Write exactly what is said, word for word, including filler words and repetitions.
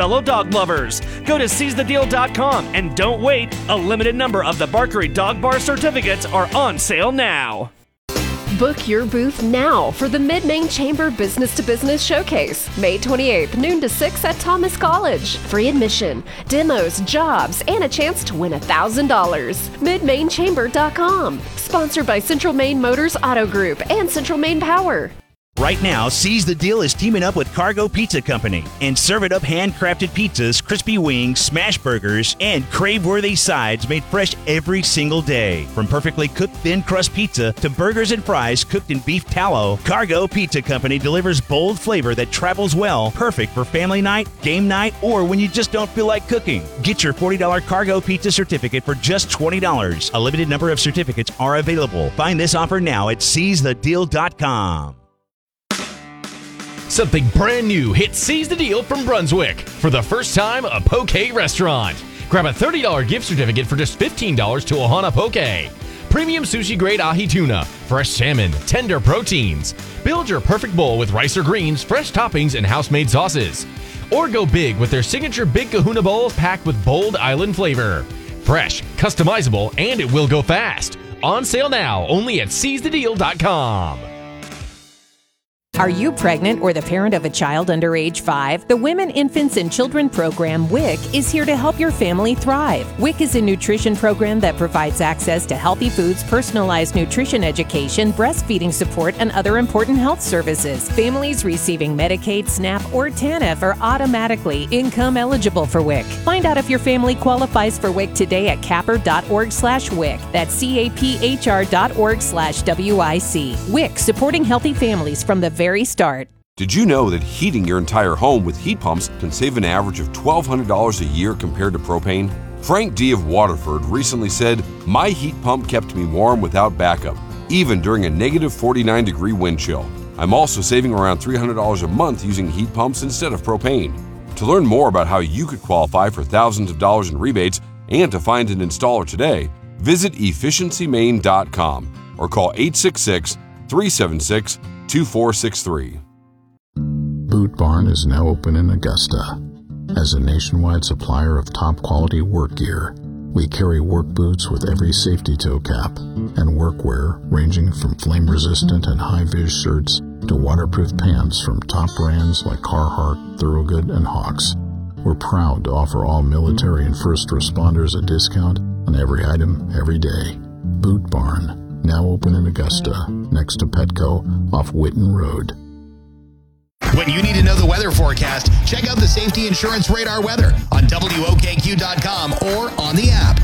fellow dog lovers. Go to seize the deal dot com and don't wait. A limited number of the Barkery Dog Bar certificates are on sale now. Book your booth now for the Mid-Maine Chamber Business to Business Showcase, May twenty-eighth, noon to six at Thomas College. Free admission, demos, jobs, and a chance to win one thousand dollars. mid maine chamber dot com. Sponsored by Central Maine Motors Auto Group and Central Maine Power. Right now, Seize the Deal is teaming up with Cargo Pizza Company and Serve It Up handcrafted pizzas, crispy wings, smash burgers, and crave-worthy sides made fresh every single day. From perfectly cooked thin crust pizza to burgers and fries cooked in beef tallow, Cargo Pizza Company delivers bold flavor that travels well, perfect for family night, game night, or when you just don't feel like cooking. Get your forty dollars Cargo Pizza certificate for just twenty dollars. A limited number of certificates are available. Find this offer now at seize the deal dot com. Something brand new hit Seize the Deal from Brunswick. For the first time, a poke restaurant. Grab a thirty dollars gift certificate for just fifteen dollars to Ohana Poke. Premium sushi grade ahi tuna, fresh salmon, tender proteins. Build your perfect bowl with rice or greens, fresh toppings, and house-made sauces. Or go big with their signature Big Kahuna bowls packed with bold island flavor. Fresh, customizable, and it will go fast. On sale now, only at seize the deal dot com. Are you pregnant or the parent of a child under age five? The Women, Infants, and Children program, W I C, is here to help your family thrive. W I C is a nutrition program that provides access to healthy foods, personalized nutrition education, breastfeeding support, and other important health services. Families receiving Medicaid, SNAP, or TANF are automatically income eligible for W I C. Find out if your family qualifies for W I C today at capper dot org slash W I C. That's C A P H R dot org slash W I C. W I C, supporting healthy families from the very start. Did you know that heating your entire home with heat pumps can save an average of twelve hundred dollars a year compared to propane? Frank D. of Waterford recently said, "My heat pump kept me warm without backup, even during a negative forty-nine degree wind chill. I'm also saving around three hundred dollars a month using heat pumps instead of propane." To learn more about how you could qualify for thousands of dollars in rebates and to find an installer today, visit efficiency maine dot com or call eight six six, three seven six, two four six three. Boot Barn is now open in Augusta. As a nationwide supplier of top quality work gear, we carry work boots with every safety toe cap and workwear ranging from flame resistant and high-vis shirts to waterproof pants from top brands like Carhartt, Thorogood, and Hawks. We're proud to offer all military and first responders a discount on every item every day. Boot Barn, now open in Augusta, next to Petco off Whitten Road. When you need to know the weather forecast, check out the Safety Insurance Radar weather on W O K Q dot com or on the app.